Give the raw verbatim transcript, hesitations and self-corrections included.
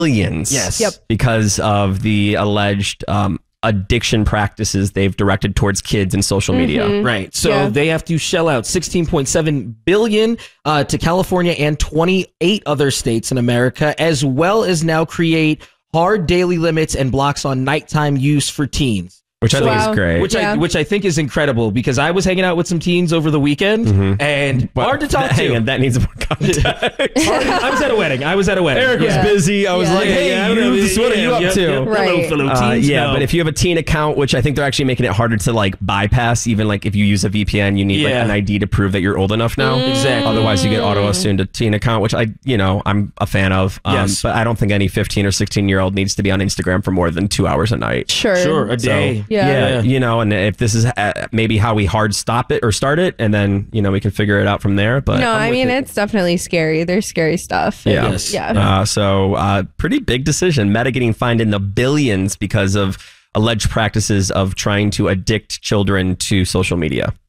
billions. Yes. Yep. Because of the alleged um, addiction practices they've directed towards kids in social media. Mhm. Right. So Yeah. they have to shell out sixteen point seven billion dollars uh, to California and twenty-eight other states in America, as well as now create hard daily limits and blocks on nighttime use for teens. Which I think Wow. is great. Which Yeah. I which I think is incredible because I was hanging out with some teens over the weekend Mhm. and But- hard to talk hang to. on, that needs more context. I was at a wedding. I was at a wedding. Eric Yeah. was busy. I was Yeah. like, Yeah, hey, yeah, you, yeah, what are yeah, you up yeah, to? yeah. Right. Hello, fellow Uh, teens. yeah, No. but if you have a teen account, which I think they're actually making it harder to like bypass, even like if you use a V P N, you need like Yeah. an I D to prove that you're old enough now. Exactly. Otherwise, you get auto assumed a teen account, which I, you know, I'm a fan of. Um, Yes. But I don't think any fifteen or sixteen year old needs to be on Instagram for more than two hours a night. Sure. Sure, a So, day. Yeah. yeah, you know, and if this is uh, maybe how we hard stop it or start it, and then you know we can figure it out from there. But No, I'm I with mean, it. it's definitely scary. There's scary stuff. Yeah. Yes. Yeah. Uh, so, uh, pretty big decision. Meta getting fined in the billions because of alleged practices of trying to addict children to social media.